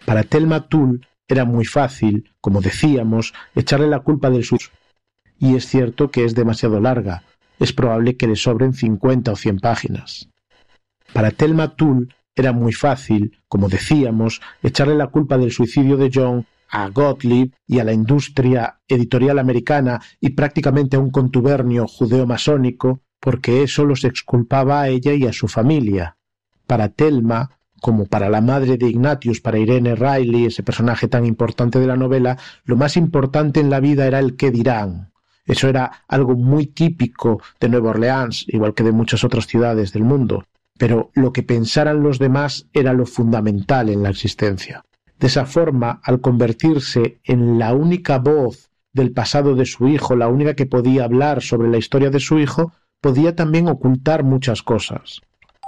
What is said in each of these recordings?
Para Thelma Tull era muy fácil, como decíamos, echarle la culpa del suicidio. Y es cierto que es demasiado larga. Es probable que le sobren 50 o 100 páginas. Para Thelma Tull era muy fácil, como decíamos, echarle la culpa del suicidio de John a Gottlieb y a la industria editorial americana y prácticamente a un contubernio judeo-masónico, porque eso los exculpaba a ella y a su familia. Para Thelma, como para la madre de Ignatius, para Irene Riley, ese personaje tan importante de la novela, lo más importante en la vida era el qué dirán. Eso era algo muy típico de Nueva Orleans, igual que de muchas otras ciudades del mundo. Pero lo que pensaran los demás era lo fundamental en la existencia. De esa forma, al convertirse en la única voz del pasado de su hijo, la única que podía hablar sobre la historia de su hijo, podía también ocultar muchas cosas.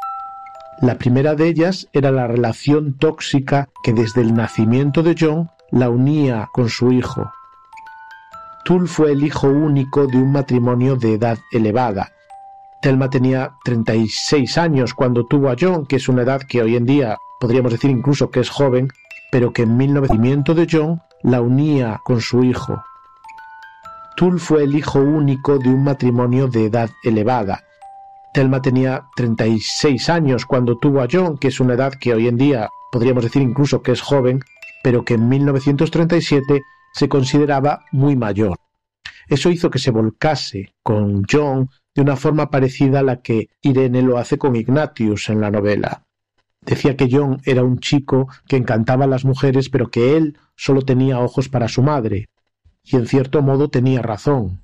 La primera de ellas era la relación tóxica que desde el nacimiento de John la unía con su hijo. Tull fue el hijo único de un matrimonio de edad elevada. Thelma tenía 36 años cuando tuvo a John, que es una edad que hoy en día podríamos decir incluso que es joven, pero que en 1900 de John la unía con su hijo. Tull fue el hijo único de un matrimonio de edad elevada. Thelma tenía 36 años cuando tuvo a John, que es una edad que hoy en día podríamos decir incluso que es joven, pero que en 1937 se consideraba muy mayor. Eso hizo que se volcase con John de una forma parecida a la que Irene lo hace con Ignatius en la novela. Decía que John era un chico que encantaba a las mujeres, pero que él solo tenía ojos para su madre. Y en cierto modo tenía razón.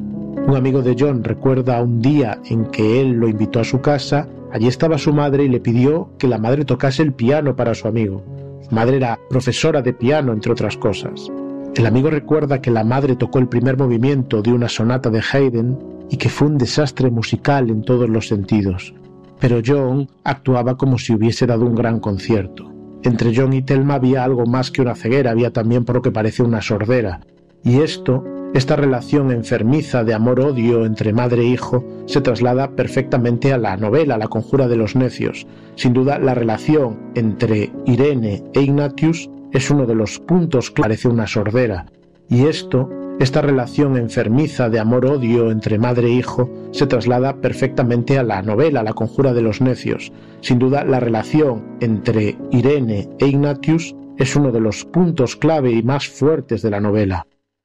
Un amigo de John recuerda un día en que él lo invitó a su casa. Allí estaba su madre y le pidió que la madre tocase el piano para su amigo. Su madre era profesora de piano, entre otras cosas. El amigo recuerda que la madre tocó el primer movimiento de una sonata de Haydn y que fue un desastre musical en todos los sentidos. Pero John actuaba como si hubiese dado un gran concierto. Entre John y Thelma había algo más que una ceguera, había también por lo que parece una sordera. Y esta relación enfermiza de amor-odio entre madre e hijo, se traslada perfectamente a la novela, La conjura de los necios. Sin duda, la relación entre Irene e Ignatius es uno de los puntos que parece una sordera. Y esta relación enfermiza de amor-odio entre madre e hijo se traslada perfectamente a la novela, La conjura de los necios. Sin duda, la relación entre Irene e Ignatius es uno de los puntos clave y más fuertes de la novela.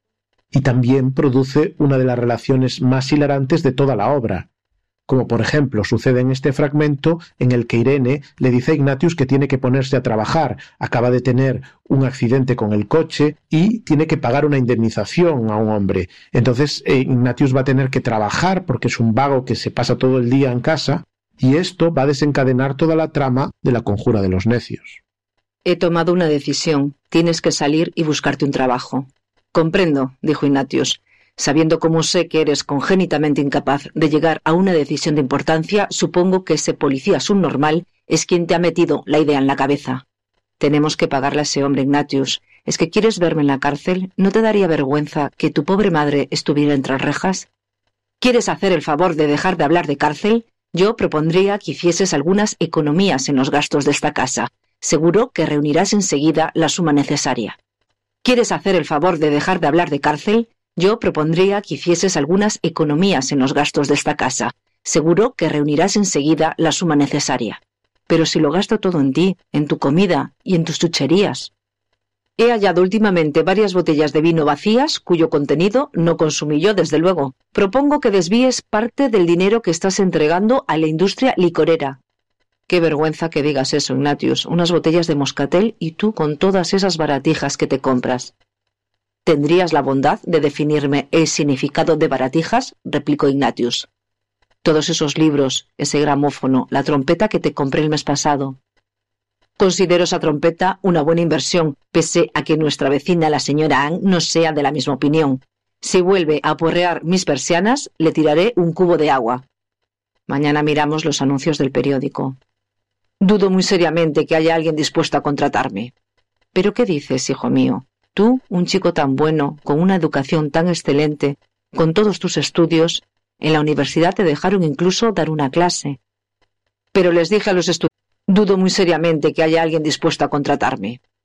Y también produce una de las relaciones más hilarantes de toda la obra, como por ejemplo sucede en este fragmento en el que Irene le dice a Ignatius que tiene que ponerse a trabajar, acaba de tener un accidente con el coche y tiene que pagar una indemnización a un hombre. Entonces Ignatius va a tener que trabajar porque es un vago que se pasa todo el día en casa y esto va a desencadenar toda la trama de La conjura de los necios. He tomado una decisión, tienes que salir y buscarte un trabajo. Comprendo, dijo Ignatius. Sabiendo cómo sé que eres congénitamente incapaz de llegar a una decisión de importancia, supongo que ese policía subnormal es quien te ha metido la idea en la cabeza. Tenemos que pagarle a ese hombre, Ignatius. ¿Es que quieres verme en la cárcel? ¿No te daría vergüenza que tu pobre madre estuviera entre rejas? ¿Quieres hacer el favor de dejar de hablar de cárcel? Yo propondría que hicieses algunas economías en los gastos de esta casa. Seguro que reunirás enseguida la suma necesaria. ¿Quieres hacer el favor de dejar de hablar de cárcel? Yo propondría que hicieses algunas economías en los gastos de esta casa. Seguro que reunirás enseguida la suma necesaria. Pero si lo gasto todo en ti, en tu comida y en tus chucherías. He hallado últimamente varias botellas de vino vacías, cuyo contenido no consumí yo, desde luego. Propongo que desvíes parte del dinero que estás entregando a la industria licorera. Qué vergüenza que digas eso, Ignatius. Unas botellas de moscatel y tú con todas esas baratijas que te compras. ¿Tendrías la bondad de definirme el significado de baratijas?, replicó Ignatius. Todos esos libros, ese gramófono, la trompeta que te compré el mes pasado. Considero esa trompeta una buena inversión, pese a que nuestra vecina, la señora Ann, no sea de la misma opinión. Si vuelve a aporrear mis persianas, le tiraré un cubo de agua. Mañana miramos los anuncios del periódico. Dudo muy seriamente que haya alguien dispuesto a contratarme. ¿Pero qué dices, hijo mío? Tú, un chico tan bueno, con una educación tan excelente, con todos tus estudios, en la universidad te dejaron incluso dar una clase. Pero les dije a los estudiantes, dudo muy seriamente que haya alguien dispuesto a contratarme.